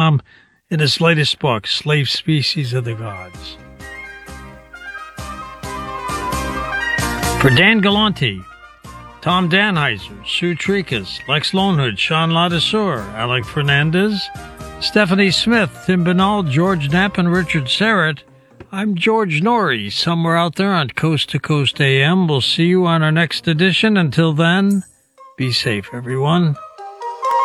Tom in his latest book, Slave Species of the Gods. For Dan Galante, Tom Danheiser, Sue Trikas, Lex Lonehood, Sean Ladesseur, Alec Fernandez, Stephanie Smith, Tim Bernal, George Knapp, and Richard Serrett, I'm George Norrie, somewhere out there on Coast to Coast AM. We'll see you on our next edition. Until then, be safe, everyone.